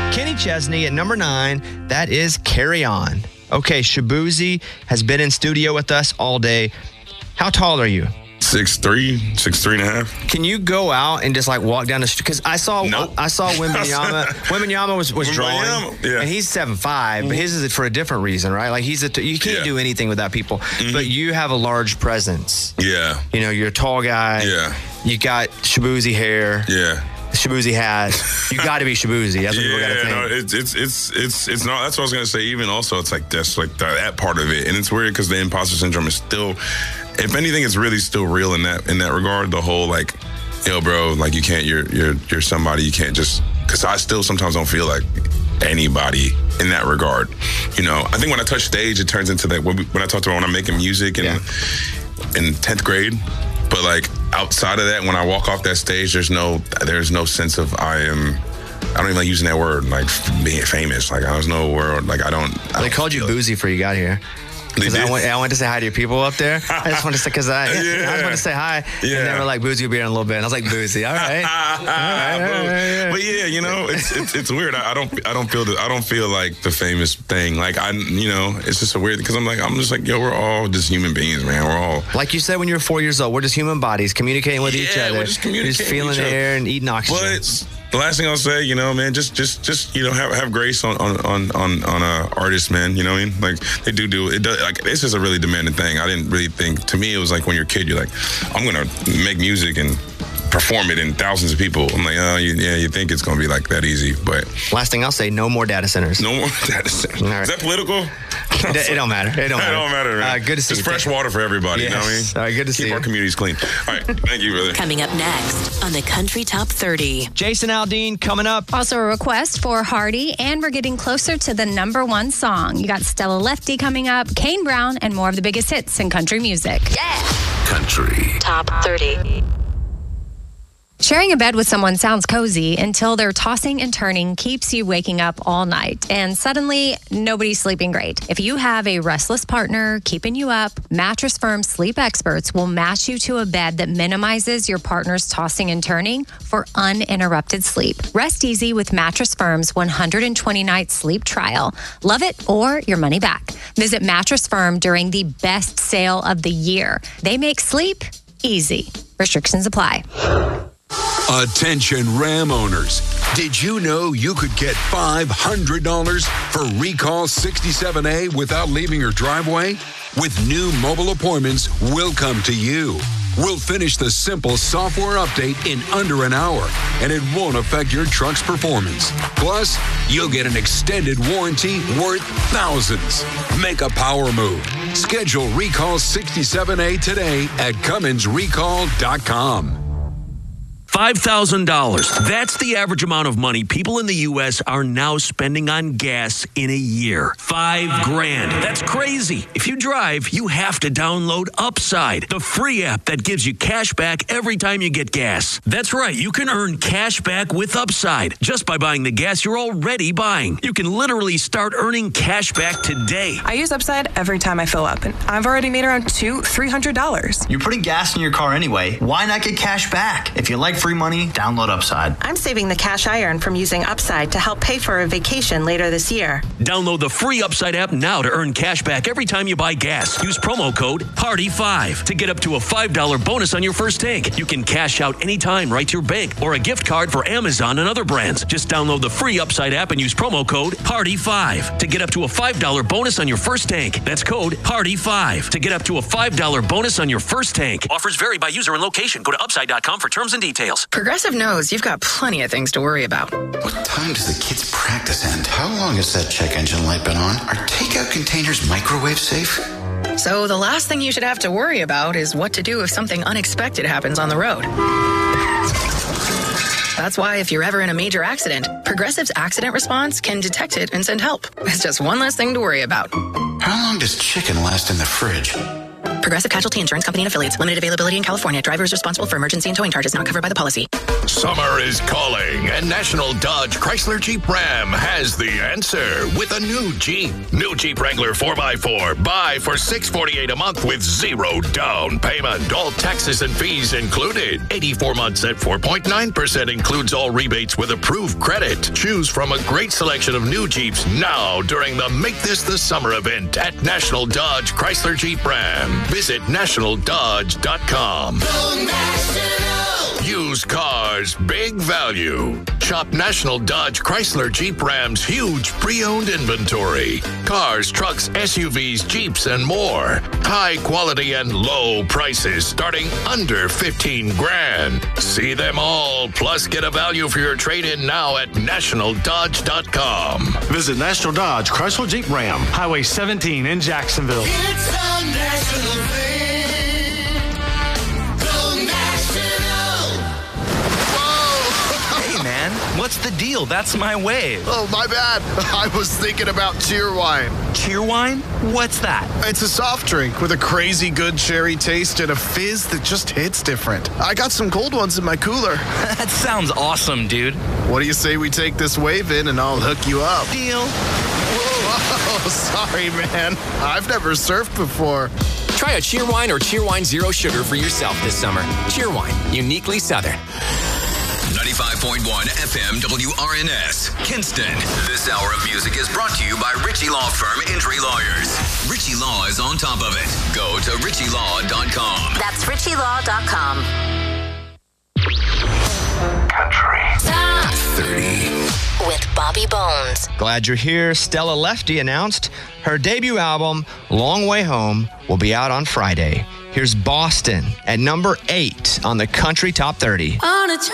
Kenny Chesney at number 9. That is Carry On. Okay, Shaboozey has been in studio with us all day. How tall are you? 6'3", 6'3.5". Can you go out and just like walk down the street? Because I saw Nope. Wembanyama. Wembanyama was drawing, yeah. and he's 7'5", but his is for a different reason, right? Like you can't do anything without people, but you have a large presence. Yeah. You know, you're a tall guy. Yeah. You got Shaboozey hair. Yeah. Shaboozey hat. You got to be Shaboozey. That's what people got to think. No, it's not. That's what I was gonna say. Even also, it's like that's like that part of it, and it's weird because the imposter syndrome is still, if anything, it's really still real in that regard. The whole like, yo, bro, like you can't. You're somebody. You can't just because I still sometimes don't feel like anybody in that regard. You know, I think when I touch stage, it turns into that when I talk about when I'm making music and in 10th grade. But like outside of that, when I walk off that stage, there's no sense of I don't even like using that word, like being famous. Like there's no word, like I don't. They called you Boozy before you got here. Because I went to say hi to your people up there. I just wanted to say, I just wanted to say hi. Yeah. And they were like, Boozy will be here in a little bit. And I was like, Boozy, all right. All right. But yeah, you know, it's weird. I don't feel like the famous thing. Like it's just a weird, because I'm just like, yo, we're all just human beings, man. We're all. Like you said when you were 4 years old, we're just human bodies communicating with each other. We're just communicating. Just feeling the air and eating oxygen. But the last thing I'll say, you know, man, just have grace on artists, man. You know what I mean? Like they do it. Like it's just a really demanding thing. I didn't really think. To me, it was like when you're a kid, you're like, I'm gonna make music and perform it in thousands of people. I'm like, oh, you think it's gonna be like that easy? But last thing I'll say, no more data centers. No more data centers. Right. Is that political? It don't matter. It don't matter, man. Good to see you. It's fresh water for everybody. Yes. You know what I mean? All right, good to see you. Keep our communities clean. All right, thank you, brother. Coming up next on the Country Top 30. Jason Aldean coming up. Also a request for Hardy, and we're getting closer to the number 1 song. You got Stella Lefty coming up, Kane Brown, and more of the biggest hits in country music. Yeah. Country Top 30. Sharing a bed with someone sounds cozy until their tossing and turning keeps you waking up all night, and suddenly nobody's sleeping great. If you have a restless partner keeping you up, Mattress Firm sleep experts will match you to a bed that minimizes your partner's tossing and turning for uninterrupted sleep. Rest easy with Mattress Firm's 120-night sleep trial. Love it or your money back. Visit Mattress Firm during the best sale of the year. They make sleep easy. Restrictions apply. Attention Ram owners. Did you know you could get $500 for Recall 67A without leaving your driveway? With new mobile appointments, we'll come to you. We'll finish the simple software update in under an hour, and it won't affect your truck's performance. Plus, you'll get an extended warranty worth thousands. Make a power move. Schedule Recall 67A today at CumminsRecall.com. $5,000. That's the average amount of money people in the U.S. are now spending on gas in a year. $5,000. That's crazy. If you drive, you have to download Upside, the free app that gives you cash back every time you get gas. That's right. You can earn cash back with Upside just by buying the gas you're already buying. You can literally start earning cash back today. I use Upside every time I fill up, and I've already made around $300. You're putting gas in your car anyway. Why not get cash back? If you like free money, download Upside. I'm saving the cash I earn from using Upside to help pay for a vacation later this year. Download the free Upside app now to earn cash back every time you buy gas. Use promo code PARTY5 to get up to a $5 bonus on your first tank. You can cash out anytime right to your bank or a gift card for Amazon and other brands. Just download the free Upside app and use promo code PARTY5 to get up to a $5 bonus on your first tank. That's code PARTY5 to get up to a $5 bonus on your first tank. Offers vary by user and location. Go to upside.com for terms and details. Progressive knows you've got plenty of things to worry about. What time does the kids' practice end? How long has that check engine light been on? Are takeout containers microwave safe? So the last thing you should have to worry about is what to do if something unexpected happens on the road. That's why if you're ever in a major accident, Progressive's accident response can detect it and send help. It's just one less thing to worry about. How long does chicken last in the fridge? Progressive Casualty Insurance Company and Affiliates. Limited availability in California. Driver is responsible for emergency and towing charges not covered by the policy. Summer is calling, and National Dodge Chrysler Jeep Ram has the answer with a new Jeep. New Jeep Wrangler 4x4. Buy for $648 a month with zero down payment. All taxes and fees included. 84 months at 4.9% includes all rebates with approved credit. Choose from a great selection of new Jeeps now during the Make This the Summer event at National Dodge Chrysler Jeep Ram. Visit nationaldodge.com. Used cars, big value. Shop National Dodge Chrysler Jeep Ram's huge pre-owned inventory. Cars, trucks, SUVs, Jeeps, and more. High quality and low prices starting under $15,000. See them all, plus get a value for your trade-in now at nationaldodge.com. Visit National Dodge Chrysler Jeep Ram, Highway 17 in Jacksonville. It's a national thing. What's the deal? That's my wave. Oh, my bad. I was thinking about Cheerwine. Cheerwine? What's that? It's a soft drink with a crazy good cherry taste and a fizz that just hits different. I got some cold ones in my cooler. That sounds awesome, dude. What do you say we take this wave in and I'll hook you up? Deal. Whoa, sorry, man. I've never surfed before. Try a Cheerwine or Cheerwine Zero Sugar for yourself this summer. Cheerwine, uniquely Southern. 95.1 FM WRNS, Kinston. This hour of music is brought to you by Ritchie Law Firm Injury Lawyers. Ritchie Law is on top of it. Go to ritchielaw.com. That's ritchielaw.com. Country Top 30 with Bobby Bones. Glad you're here. Stella Lefty announced her debut album, Long Way Home, will be out on Friday. Here's Boston at number 8 on the Country Top 30.